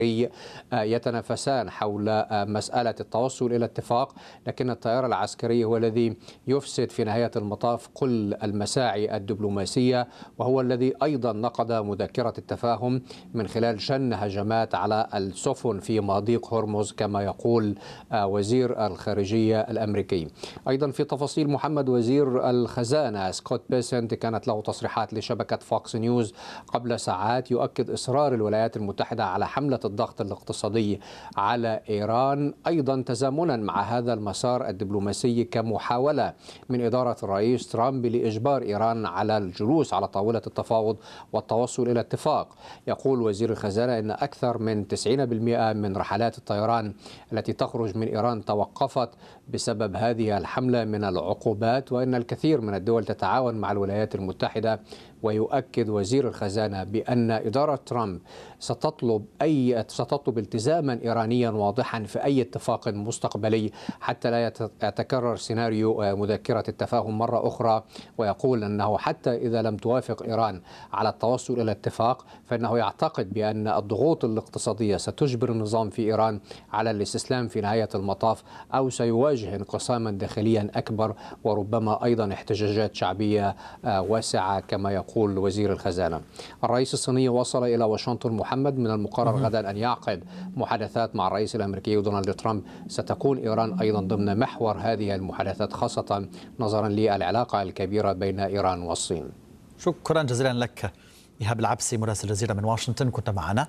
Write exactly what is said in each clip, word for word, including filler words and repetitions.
يتنافسان حول مسألة التوصل إلى اتفاق، لكن التيار العسكري هو الذي يفسد في نهاية المطاف كل المساعي الدبلوماسية، وهو الذي أيضا نقض مذكرة التفاهم من خلال شن هجمات على السفن في مضيق هرمز كما يقول وزير الخارجية الأمريكي. أيضا في تفاصيل محمد، وزير الخزانة سكوت بيسنت كانت له تصريحات لشبكة فوكس نيوز قبل ساعات يؤكد إصرار الولايات المتحدة على حملة الضغط الاقتصادي على إيران، أيضا تزامنا مع هذا المسار الدبلوماسي كمحاولة من إدارة الرئيس ترامب لإجبار إيران على الجلوس على طاولة التفاوض والتوصل إلى اتفاق. يقول وزير الخزانة أن أكثر من تسعين بالمئة من رحلات الطيران التي تخرج من إيران توقفت بسبب هذه الحملة من العقوبات، وأن الكثير من الدول تتعاون مع الولايات المتحدة. ويؤكد وزير الخزانة بأن إدارة ترامب ستطلب أي ستطلب التزاما إيرانيا واضحا في أي اتفاق مستقبلي حتى لا يتكرر سيناريو مذكرة التفاهم مرة أخرى. ويقول أنه حتى إذا لم توافق إيران على التوصل إلى اتفاق فإنه يعتقد بأن الضغوط الاقتصادية ستجبر النظام في إيران على الاستسلام في نهاية المطاف، أو سيواجه انقساما داخليا أكبر وربما أيضا احتجاجات شعبية واسعة كما يقول يقول وزير الخزانة. الرئيس الصيني وصل إلى واشنطن محمد، من المقرر غدا أن يعقد محادثات مع الرئيس الأمريكي دونالد ترامب. ستكون إيران أيضا ضمن محور هذه المحادثات، خاصة نظرا للعلاقة الكبيرة بين إيران والصين. شكرا جزيلا لك إيهاب العبسي مراسل الجزيرة من واشنطن، كنت معنا.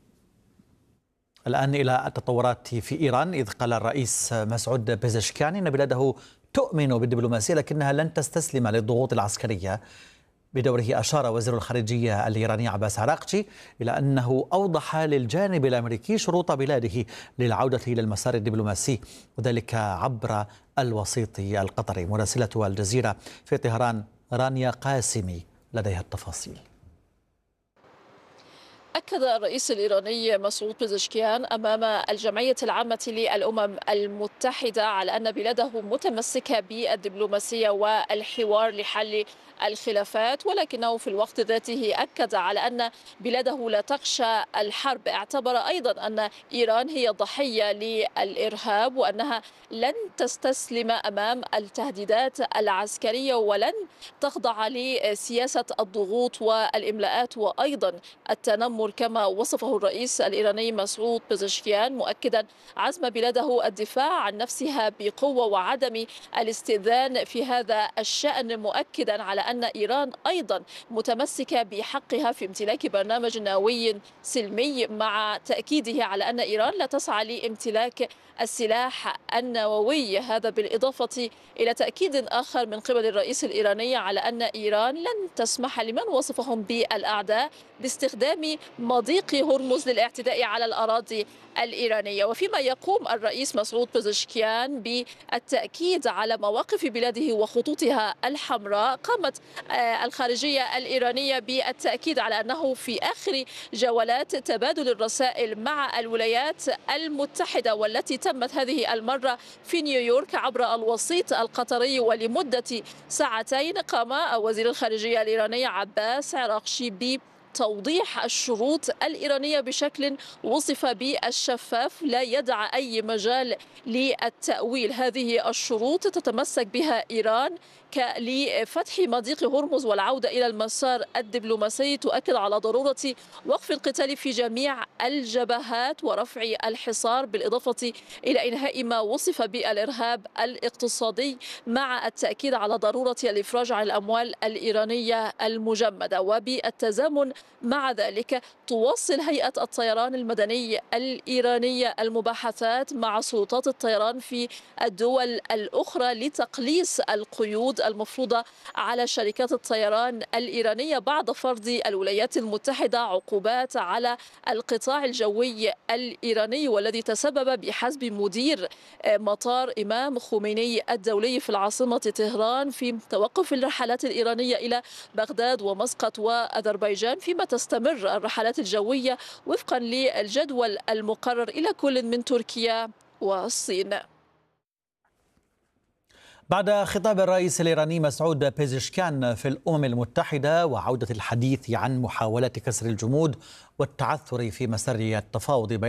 الآن إلى التطورات في إيران، إذ قال الرئيس مسعود بيزشكيان إن بلاده تؤمن بالدبلوماسية لكنها لن تستسلم للضغوط العسكرية. بدوره أشار وزير الخارجية الإيراني عباس عراقجي إلى أنه أوضح للجانب الأمريكي شروط بلاده للعودة إلى المسار الدبلوماسي، وذلك عبر الوسيط القطري. مراسلة الجزيرة في طهران رانيا قاسمي لديها التفاصيل. أكد الرئيس الإيراني مسعود بيزشكيان أمام الجمعية العامة للأمم المتحدة على أن بلاده متمسكة بالدبلوماسية والحوار لحل الخلافات، ولكنه في الوقت ذاته أكد على أن بلاده لا تخشى الحرب. اعتبر أيضا أن إيران هي ضحية للإرهاب وأنها لن تستسلم أمام التهديدات العسكرية ولن تخضع لسياسة الضغوط والإملاءات وأيضا التنمر كما وصفه الرئيس الإيراني مسعود بيزشكيان، مؤكدا عزم بلاده الدفاع عن نفسها بقوة وعدم الاستئذان في هذا الشأن، مؤكدا على أن إيران أيضا متمسكة بحقها في امتلاك برنامج نووي سلمي، مع تأكيده على أن إيران لا تسعى لامتلاك السلاح النووي. هذا بالإضافة إلى تأكيد آخر من قبل الرئيس الإيراني على أن إيران لن تسمح لمن وصفهم بالأعداء باستخدام مضيق هرمز للاعتداء على الأراضي الإيرانية. وفيما يقوم الرئيس مسعود بيزشكيان بالتأكيد على مواقف بلاده وخطوطها الحمراء، قامت الخارجية الإيرانية بالتأكيد على أنه في آخر جولات تبادل الرسائل مع الولايات المتحدة والتي تمت هذه المرة في نيويورك عبر الوسيط القطري ولمدة ساعتين، قام وزير الخارجية الإيراني عباس عراقجي ب توضيح الشروط الإيرانية بشكل وصف بالشفاف لا يدع أي مجال للتأويل. هذه الشروط تتمسك بها إيران لفتح مضيق هرمز والعودة إلى المسار الدبلوماسي، تؤكد على ضرورة وقف القتال في جميع الجبهات ورفع الحصار، بالإضافة إلى إنهاء ما وصف بالإرهاب الاقتصادي، مع التأكيد على ضرورة الإفراج عن الأموال الإيرانية المجمدة. وبالتزامن مع ذلك تواصل هيئة الطيران المدني الإيرانية المباحثات مع سلطات الطيران في الدول الأخرى لتقليص القيود المفروضة على شركات الطيران الإيرانية بعد فرض الولايات المتحدة عقوبات على القطاع الجوي الإيراني، والذي تسبب بحسب مدير مطار إمام خميني الدولي في العاصمة طهران في توقف الرحلات الإيرانية إلى بغداد ومسقط وأذربيجان، فيما تستمر الرحلات الجوية وفقا للجدول المقرر إلى كل من تركيا والصين. بعد خطاب الرئيس الإيراني مسعود بيزشكان في الأمم المتحدة وعودة الحديث عن محاولة كسر الجمود والتعثر في مسار التفاوض بين